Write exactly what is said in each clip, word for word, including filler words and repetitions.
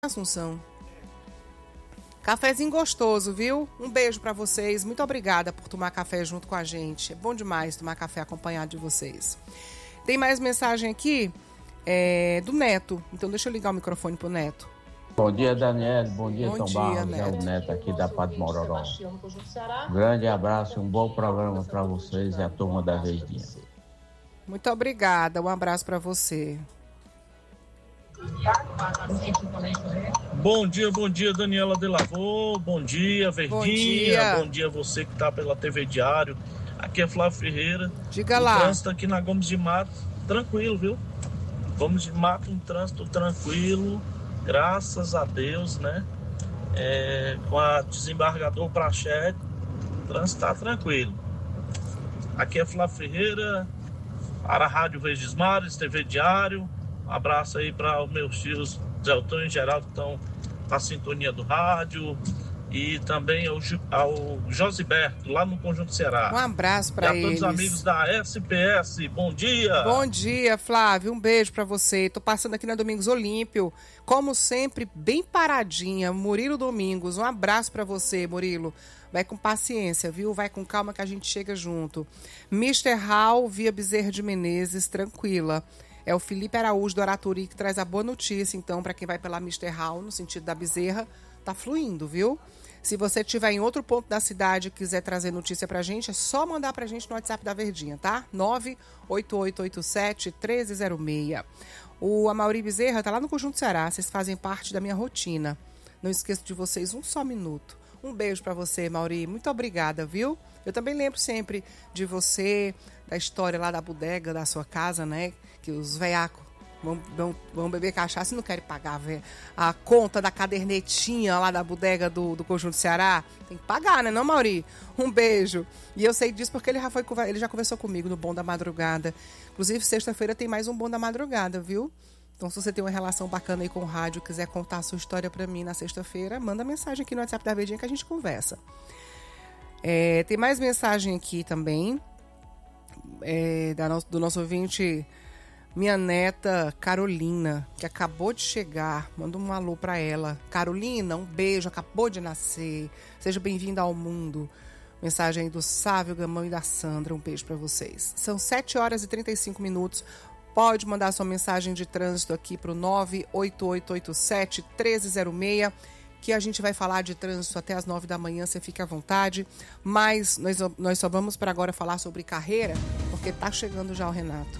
Assunção. Cafezinho gostoso, viu? Um beijo pra vocês. Muito obrigada por tomar café junto com a gente. É bom demais tomar café acompanhado de vocês. Tem mais mensagem aqui é, do Neto. Então deixa eu ligar o microfone pro Neto. Bom dia, Daniel. Bom dia, Bom Tom dia, Barros. Neto. É o Neto aqui da Padre Mororó. Grande abraço, um bom programa para vocês e a turma da Verdinha. Muito obrigada. Um abraço pra você. Bom dia, bom dia, Daniela Delavô. Bom dia, Verdinha. Bom dia. Bom dia você que tá pela T V Diário. Aqui é Flávio Ferreira. Diga o lá. O trânsito aqui na Gomes de Mato, tranquilo, viu? Gomes de Mato, um trânsito tranquilo, graças a Deus, né? É, com a desembargador Prachete, o trânsito tá tranquilo. Aqui é Flávio Ferreira, para a Rádio Verdes Mares, T V Diário. Um abraço aí para os meus tios Zé Antônio e Geraldo que estão na sintonia do rádio. E também ao, ao Josiberto, lá no Conjunto Ceará. Um abraço para eles. E a todos os amigos da S P S, bom dia. Bom dia, Flávio, um beijo para você. Tô passando aqui na Domingos Olímpio, como sempre, bem paradinha. Murilo Domingos, um abraço para você, Murilo. Vai com paciência, viu? Vai com calma que a gente chega junto. mister Hall, via Bezerra de Menezes, tranquila. É o Felipe Araújo do Araturi que traz a boa notícia, então, para quem vai pela mister Hall, no sentido da Bezerra, tá fluindo, viu? Se você estiver em outro ponto da cidade e quiser trazer notícia pra gente, é só mandar pra gente no WhatsApp da Verdinha, tá? nove oito oito oito sete um três zero seis. O Amaury Bezerra tá lá no Conjunto Ceará, vocês fazem parte da minha rotina. Não esqueço de vocês um só minuto. Um beijo pra você, Mauri. Muito obrigada, viu? Eu também lembro sempre de você, da história lá da bodega, da sua casa, né? Que os veiacos vão, vão, vão beber cachaça e não querem pagar a, a conta da cadernetinha lá da bodega do, do Conjunto Ceará. Tem que pagar, né, não, Mauri? Um beijo. E eu sei disso porque ele já, foi, ele já conversou comigo no Bom da Madrugada. Inclusive, sexta-feira tem mais um Bom da Madrugada, viu? Então, se você tem uma relação bacana aí com o rádio, quiser contar a sua história pra mim na sexta-feira, manda mensagem aqui no WhatsApp da Verdinha que a gente conversa. É, tem mais mensagem aqui também, é, da no, do nosso ouvinte, minha neta Carolina, que acabou de chegar. Manda um alô pra ela. Carolina, um beijo, acabou de nascer. Seja bem-vinda ao mundo. Mensagem aí do Sávio Gamão e da Sandra, um beijo pra vocês. São sete horas e trinta e cinco minutos. Pode mandar sua mensagem de trânsito aqui para o nove oito oito oito sete um três zero seis, que a gente vai falar de trânsito até as nove da manhã, você fica à vontade. Mas nós, nós só vamos para agora falar sobre carreira, porque tá chegando já o Renato.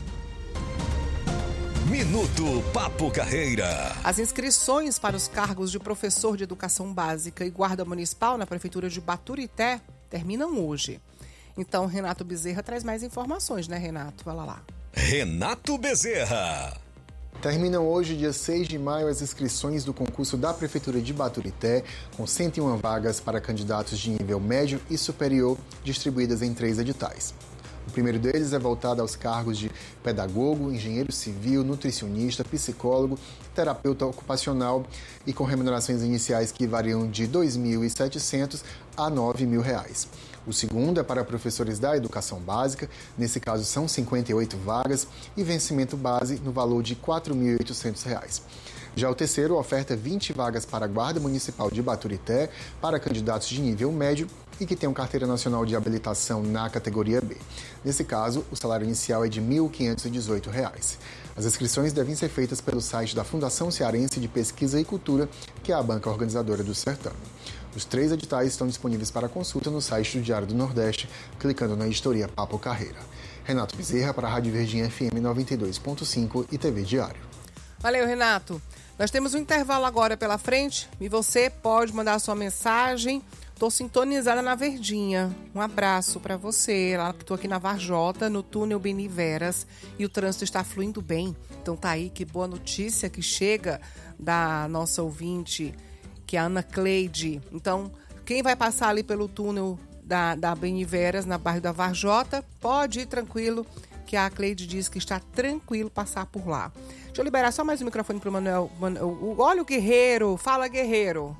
Minuto Papo Carreira. As inscrições para os cargos de professor de educação básica e guarda municipal na Prefeitura de Baturité terminam hoje. Então, Renato Bezerra traz mais informações, né, Renato? Vai lá lá. Renato Bezerra. Terminam hoje, dia seis de maio, as inscrições do concurso da Prefeitura de Baturité, com cento e uma vagas para candidatos de nível médio e superior, distribuídas em três editais. O primeiro deles é voltado aos cargos de pedagogo, engenheiro civil, nutricionista, psicólogo, terapeuta ocupacional e com remunerações iniciais que variam de dois mil e setecentos a nove mil reais. O segundo é para professores da educação básica, nesse caso são cinquenta e oito vagas e vencimento base no valor de quatro mil e oitocentos reais. Já o terceiro oferta vinte vagas para a Guarda Municipal de Baturité para candidatos de nível médio e que tenham carteira nacional de habilitação na categoria B. Nesse caso, o salário inicial é de mil quinhentos e dezoito reais. As inscrições devem ser feitas pelo site da Fundação Cearense de Pesquisa e Cultura, que é a banca organizadora do certame. Os três editais estão disponíveis para consulta no site do Diário do Nordeste, clicando na editoria Papo Carreira. Renato Bezerra para a Rádio Verdinha F M noventa e dois ponto cinco e T V Diário. Valeu, Renato. Nós temos um intervalo agora pela frente e você pode mandar a sua mensagem. Tô sintonizada na Verdinha. Um abraço para você. Estou aqui na Varjota, no túnel Beni Veras, e o trânsito está fluindo bem. Então tá aí, que boa notícia que chega da nossa ouvinte, que é a Ana Cleide. Então, quem vai passar ali pelo túnel da, da Beni Veras, na bairro da Varjota, pode ir tranquilo, que a Cleide diz que está tranquilo passar por lá. Deixa eu liberar só mais um microfone para o Manuel. Olha o Guerreiro. Fala, Guerreiro.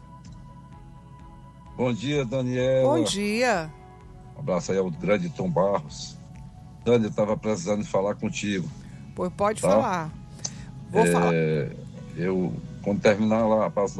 Bom dia, Daniela. Bom dia. Um abraço aí ao grande Tom Barros. Dani, eu estava precisando de falar contigo. Pô, pode tá? falar. Vou é, falar. Eu quando terminar lá, para as